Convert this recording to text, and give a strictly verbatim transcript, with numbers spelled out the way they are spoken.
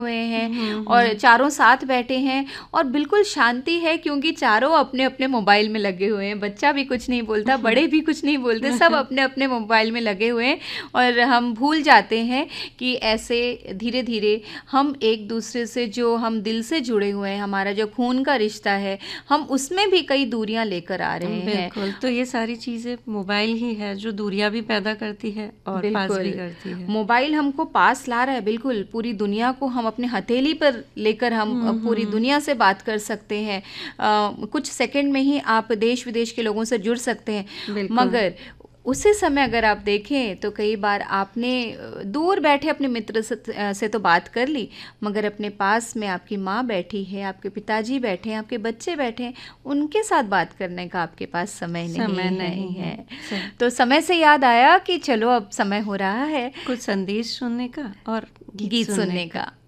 हुए हैं हम्म और हम्म चारों साथ बैठे हैं और बिल्कुल शांति है, क्योंकि चारों अपने अपने मोबाइल में लगे हुए हैं। बच्चा भी कुछ नहीं बोलता, बड़े भी कुछ नहीं बोलते, सब अपने अपने मोबाइल में लगे हुए हैं। और हम भूल जाते हैं कि ऐसे धीरे धीरे हम एक दूसरे से, जो हम दिल से जुड़े हुए हैं, हमारा जो खून का रिश्ता है, हम उसमें भी कई दूरियां लेकर आ रहे हैं। बिल्कुल, तो ये सारी चीज़ें मोबाइल ही है जो दूरियां भी पैदा करती है और पास बिल्कुल, भी करती है। मोबाइल हमको पास ला रहा है, बिल्कुल पूरी दुनिया को हम अपने हथेली पर लेकर हम अ, हम्म पूरी हम्म दुनिया से बात कर सकते हैं। अ, कुछ सेकंड में ही आप देश विदेश के लोगों से जुड़ सकते हैं। बिल्कुल। मगर उसी समय अगर आप देखें तो कई बार आपने अ, दूर बैठे अपने मित्र से, अ, से तो बात कर ली, मगर अपने पास में आपकी माँ बैठी है, आपके पिताजी बैठे हैं, आपके बच्चे बैठे हैं, उनके साथ बात करने का आपके पास समय समय नहीं है, नहीं है। है। सही। तो समय से याद आया कि चलो अब समय हो रहा है कुछ संदेश सुनने का और गीत गीत सुनने सुनने का। का।